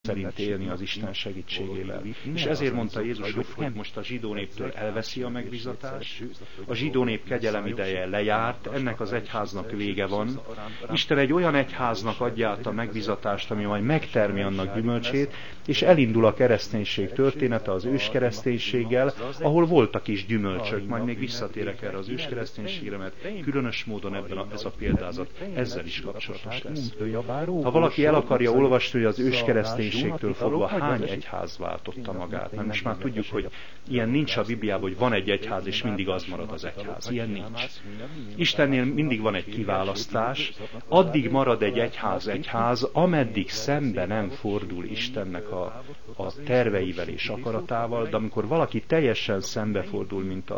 szerint élni az Isten segítségével. És ezért mondta Jézus, hogy most a zsidó néptől elveszi a megbízatást, a zsidó nép kegyelem ideje lejárt, ennek az egyháznak vége van. Isten egy olyan egyháznak adja át a megbízatást, ami majd megtermi annak gyümölcsét, és elindul a kereszténység története az őskereszténységgel, ahol voltak is gyümölcsök. Majd még visszatérek erre az őskereszténységre, mert különös módon ez a példázat ezzel is kapcsolatos lesz. Ha valaki el akarja olvasni, hogy az őskereszténységtől fogva hány egyház váltotta magát, mert most már tudjuk, hogy ilyen nincs a Bibliában, hogy van egy egyház, és mindig az marad az egyház. Ilyen nincs. Istennél mindig van egy kiválasztás, addig marad egy egyház, ameddig szembe nem fordul Istennek a terveivel és akaratával, de amikor valaki teljesen szembefordul, mint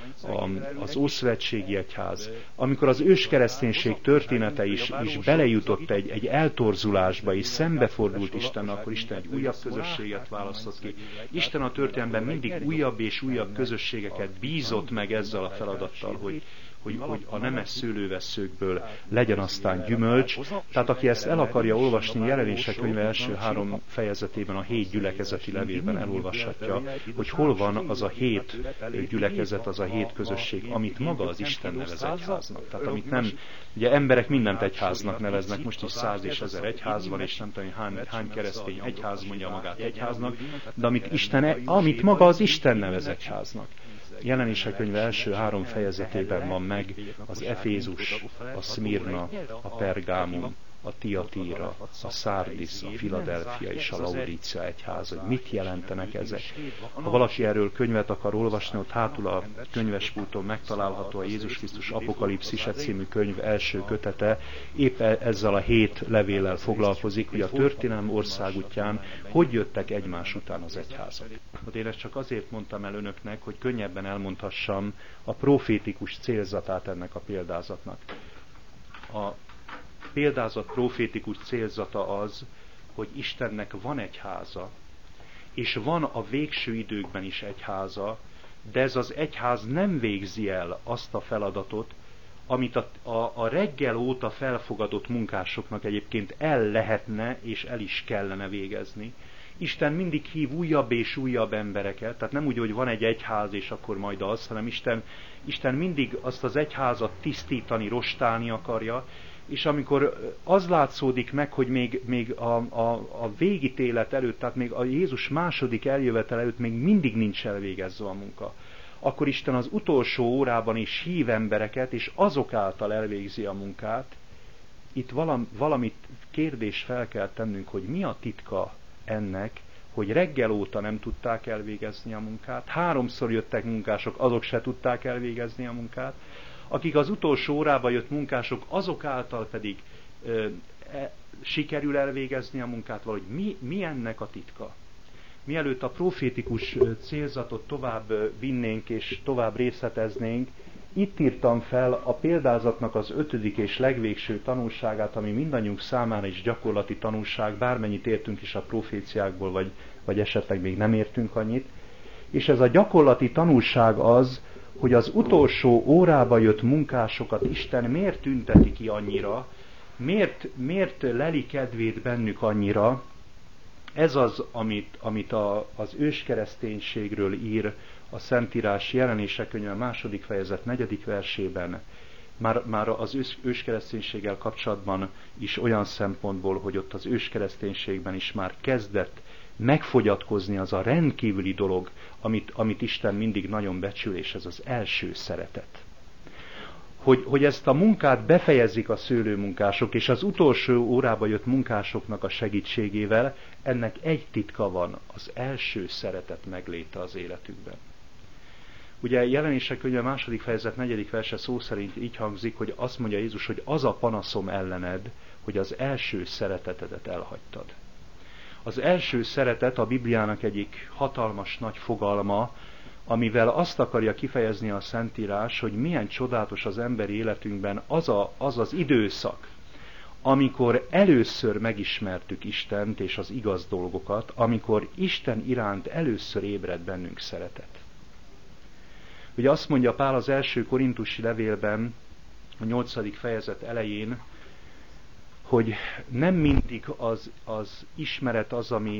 az Ószövetségi Egyház, amikor az őskereszténység története is belejutott egy eltorzulásba, és szembefordult Istennel, akkor Isten egy újabb közösséget választott ki. Isten a történelemben mindig újabb és újabb közösségeket bízott meg ezzel a feladattal, hogy a nemes szőlővesszőkből legyen aztán gyümölcs. Tehát aki ezt el akarja olvasni, Jelenések könyve első 3 fejezetében, a 7 gyülekezeti levélben elolvashatja, hogy hol van az a 7 gyülekezet, az a 7 közösség, amit maga az Isten nevez egyháznak. Tehát amit nem, ugye emberek mindent egyháznak neveznek, most is 100 és 1000 egyház van, és nem tudom, hány keresztény egyház mondja magát egyháznak, de amit maga az Isten nevez egyháznak. Jelenések könyve első 3 fejezetében van meg az Efézus, a Szmirna, a Pergámum, a Tiatíra, a Szárdis, a Filadelfia és a Laodícea egyház, hogy mit jelentenek ezek. Ha valaki erről könyvet akar olvasni, ott hátul a könyvespulton megtalálható a Jézus Krisztus Apokalipszise című könyv első kötete, épp ezzel a 7 levéllel foglalkozik, hogy a történelem országútján hogy jöttek egymás után az egyházak. Én ezt csak azért mondtam el önöknek, hogy könnyebben elmondhassam a profétikus célzatát ennek a példázatnak. A példázat profétikus célzata az, hogy Istennek van egy háza, és van a végső időkben is egy háza, de ez az egyház nem végzi el azt a feladatot, amit a reggel óta felfogadott munkásoknak egyébként el lehetne és el is kellene végezni. Isten mindig hív újabb és újabb embereket, tehát nem úgy, hogy van egy egyház és akkor majd az, hanem Isten mindig azt az egyházat tisztítani, rostálni akarja, és amikor az látszódik meg, hogy még a végítélet előtt, tehát még a Jézus második eljövetel előtt még mindig nincs elvégezve a munka, akkor Isten az utolsó órában is hív embereket, és azok által elvégzi a munkát. Itt valamit kérdést fel kell tennünk, hogy mi a titka ennek, hogy reggel óta nem tudták elvégezni a munkát, 3-szor jöttek munkások, azok se tudták elvégezni a munkát, akik az utolsó órába jött munkások, azok által pedig sikerül elvégezni a munkát, valahogy mi ennek a titka? Mielőtt a profétikus célzatot tovább vinnénk és tovább részleteznénk, itt írtam fel a példázatnak az 5. és legvégső tanulságát, ami mindannyiunk számára is gyakorlati tanulság, bármennyit értünk is a proféciákból, vagy esetleg még nem értünk annyit. És ez a gyakorlati tanulság az, hogy az utolsó órába jött munkásokat Isten miért tünteti ki annyira, miért leli kedvét bennük annyira. Ez az, amit az őskereszténységről ír a Szentírás Jelenések könyve 2. fejezet 4. versében. Már az őskereszténységgel kapcsolatban is olyan szempontból, hogy ott az őskereszténységben is már kezdett megfogyatkozni az a rendkívüli dolog, amit Isten mindig nagyon becsül, és ez az első szeretet. Hogy ezt a munkát befejezik a szőlőmunkások, és az utolsó órába jött munkásoknak a segítségével, ennek egy titka van, az első szeretet megléte az életükben. Ugye Jelenések könyve 2. fejezet 4. verse szó szerint így hangzik, hogy azt mondja Jézus, hogy az a panaszom ellened, hogy az első szeretetedet elhagytad. Az első szeretet a Bibliának egyik hatalmas nagy fogalma, amivel azt akarja kifejezni a Szentírás, hogy milyen csodálatos az emberi életünkben az az időszak, amikor először megismertük Istent és az igaz dolgokat, amikor Isten iránt először ébred bennünk szeretet. Ugye azt mondja Pál az első korintusi levélben, a 8. fejezet elején, hogy nem mindig az ismeret az,